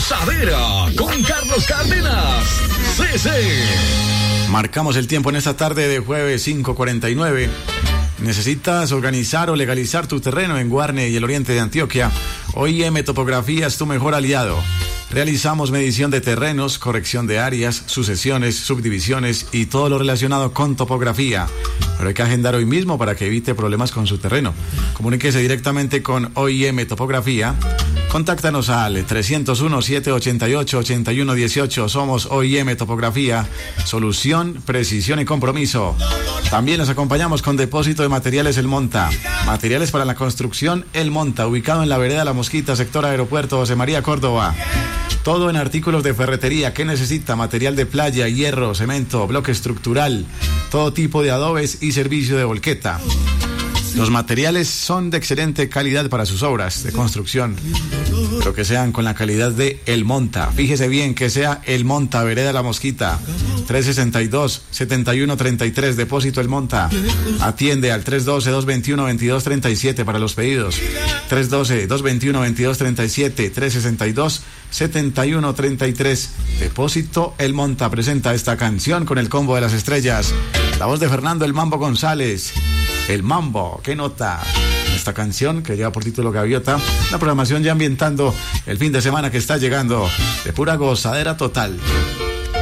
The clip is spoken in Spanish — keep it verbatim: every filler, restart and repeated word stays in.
Gozadera con Carlos Cárdenas. Sí, sí. Marcamos el tiempo en esta tarde de jueves cinco cuarenta y nueve. ¿Necesitas organizar o legalizar tu terreno en Guarne y el oriente de Antioquia? O I M Topografía es tu mejor aliado. Realizamos medición de terrenos, corrección de áreas, sucesiones, subdivisiones y todo lo relacionado con topografía. Pero hay que agendar hoy mismo para que evite problemas con su terreno. Comuníquese directamente con O I M Topografía. Contáctanos al trescientos uno, setecientos ochenta y ocho, ochenta y uno dieciocho. Somos O I M Topografía. Solución, precisión y compromiso. También nos acompañamos con Depósito de Materiales El Monta. Materiales para la construcción El Monta, ubicado en la vereda La Mosquita, sector Aeropuerto José María Córdoba. Todo en artículos de ferretería. ¿Qué necesita? Material de playa, hierro, cemento, bloque estructural, todo tipo de adobes y servicio de volqueta. Los materiales son de excelente calidad para sus obras de construcción, pero que sean con la calidad de El Monta. Fíjese bien que sea El Monta, vereda La Mosquita, trescientos sesenta y dos, setenta y uno treinta y tres, Depósito El Monta. Atiende al tres uno dos, dos dos uno, veintidós treinta y siete para los pedidos. tres uno dos, dos dos uno, veintidós treinta y siete, trescientos sesenta y dos, setenta y uno treinta y tres. Depósito El Monta presenta esta canción con el combo de las estrellas. La voz de Fernando El Mambo González. El Mambo, qué nota. Esta canción que lleva por título Gaviota. La programación ya ambientando el fin de semana que está llegando de pura gozadera total.